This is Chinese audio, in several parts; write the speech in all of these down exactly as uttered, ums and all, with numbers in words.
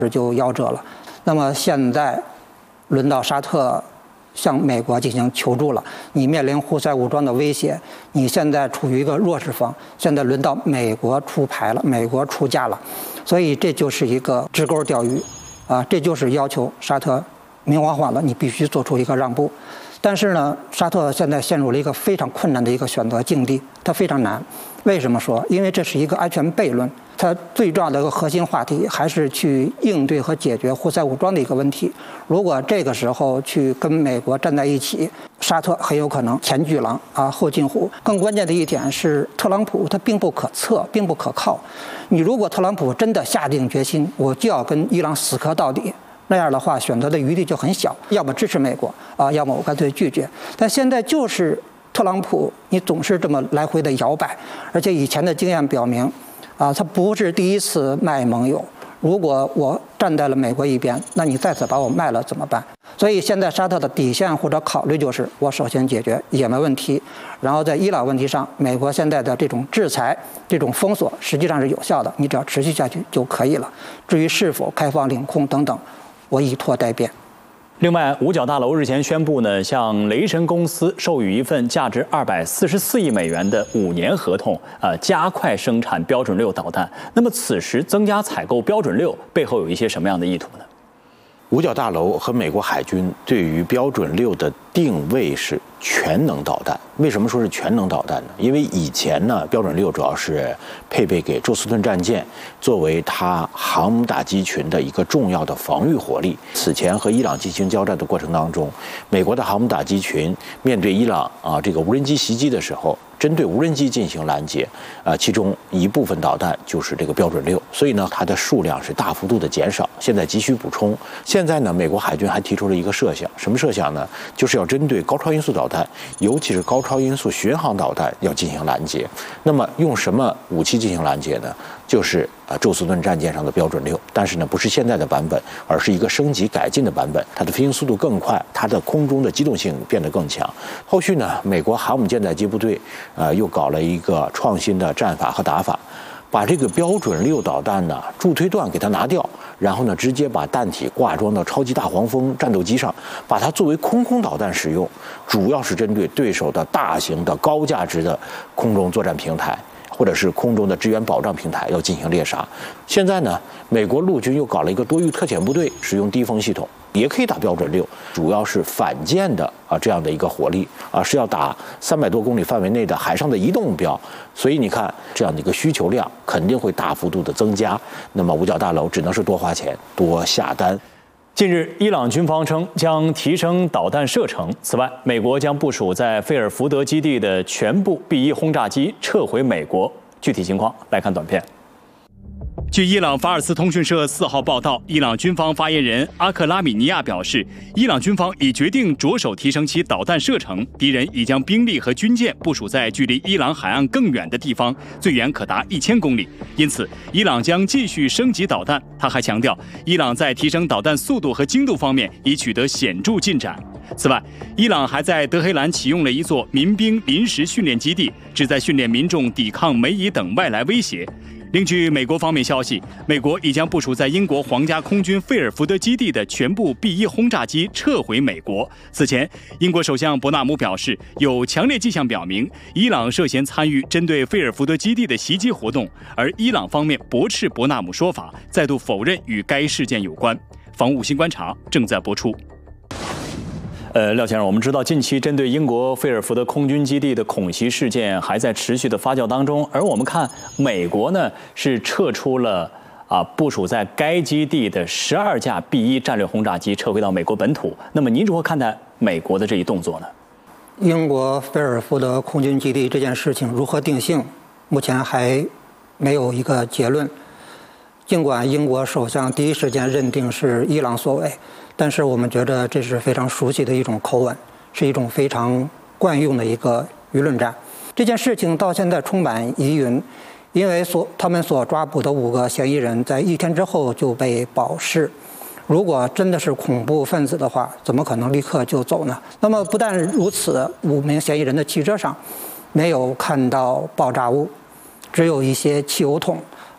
就夭折了。那么现在轮到沙特向美国进行求助了，你面临胡塞武装的威胁，你现在处于一个弱势方，现在轮到美国出牌了，美国出价了，所以这就是一个直钩钓鱼，啊，这就是要求沙特明晃晃的你必须做出一个让步。但是呢，沙特现在陷入了一个非常困难的一个选择境地，它非常难。为什么说？因为这是一个安全悖论，它最重要的一个核心话题还是去应对和解决胡塞武装的一个问题。如果这个时候去跟美国站在一起，沙特很有可能前巨狼啊后进虎。更关键的一点是，特朗普他并不可测，并不可靠。你如果特朗普真的下定决心，我就要跟伊朗死磕到底，那样的话选择的余地就很小，要么支持美国啊，要么我干脆拒绝。但现在就是特朗普，你总是这么来回的摇摆，而且以前的经验表明，啊，他不是第一次卖盟友。如果我站在了美国一边，那你再次把我卖了怎么办？所以现在沙特的底线或者考虑就是，我首先解决也门问题，然后在伊朗问题上，美国现在的这种制裁、这种封锁实际上是有效的，你只要持续下去就可以了。至于是否开放领空等等，我以拖待变。 另外，五角大楼日前宣布呢，向雷神公司授予一份价值二百四十四亿美元的五年合同，啊、呃，加快生产标准六导弹。那么，此时增加采购标准六背后有一些什么样的意图呢？ 五角大楼和美国海军对于标准六的定位是全能导弹。为什么说是全能导弹呢？因为以前呢，标准六主要是配备给宙斯盾战舰，作为它航母打击群的一个重要的防御火力。此前和伊朗进行交战的过程当中，美国的航母打击群面对伊朗啊这个无人机袭击的时候，针对无人机进行拦截，啊，其中一部分导弹就是这个标准六，所以呢，它的数量是大幅度的减少，现在急需补充。现在呢，美国海军还提出了一个设想，什么设想呢？就是要针对高超音速导弹，尤其是高超音速巡航导弹要进行拦截。那么用什么武器进行拦截呢？就是啊，宙斯盾战舰上的标准六，但是呢，不是现在的版本，而是一个升级改进的版本，它的飞行速度更快，它的空中的机动性变得更强。后续呢，美国航母舰载机部队呃又搞了一个创新的战法和打法，把这个标准六导弹呢助推段给它拿掉，然后呢直接把弹体挂装到超级大黄蜂战斗机上，把它作为空空导弹使用，主要是针对对手的大型的高价值的空中作战平台，或者是空中的支援保障平台要进行猎杀。现在呢，美国陆军又搞了一个多域特遣部队，使用低风系统，也可以打标准六，主要是反舰的啊这样的一个火力啊，是要打三百多公里范围内的海上的移动目标。所以你看，这样的一个需求量肯定会大幅度的增加。那么五角大楼只能是多花钱多下单。 近日，伊朗军方称将提升导弹射程。此外，美国将部署在费尔福德基地的全部 B 一 轰炸机撤回美国。具体情况来看短片。据伊朗法尔斯通讯社四号报道，伊朗军方发言人阿克拉米尼亚表示，伊朗军方已决定着手提升其导弹射程，敌人已将兵力和军舰部署在距离伊朗海岸更远的地方，最远可达一千公里。因此，伊朗将继续升级导弹。他还强调，伊朗在提升导弹速度和精度方面已取得显著进展。此外，伊朗还在德黑兰启用了一座民兵临时训练基地，旨在训练民众抵抗美以等外来威胁。另据美国方面消息，美国已将部署在英国皇家空军费尔福德基地的全部 B 一 轰炸机撤回美国。此前，英国首相伯纳姆表示，有强烈迹象表明伊朗涉嫌参与针对费尔福德基地的袭击活动，而伊朗方面驳斥伯纳姆说法，再度否认与该事件有关。防务新观察正在播出。呃，廖先生，我们知道近期针对英国费尔福德空军基地的恐袭事件还在持续的发酵当中，而我们看美国呢是撤出了啊部署在该基地的十二架 B 一 战略轰炸机撤回到美国本土。那么您如何看待美国的这一动作呢？ 英国费尔福德空军基地这件事情如何定性，目前还没有一个结论。尽管英国首相第一时间认定是伊朗所为，但是我们觉得这是非常熟悉的一种口吻，是一种非常惯用的一个舆论战。这件事情到现在充满疑云，因为所他们所抓捕的五个嫌疑人在一天之后就被保释。如果真的是恐怖分子的话，怎么可能立刻就走呢？那么不但如此，五名嫌疑人的汽车上没有看到爆炸物，只有一些汽油桶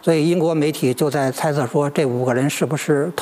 所以英国媒体就在猜测说，这五个人是不是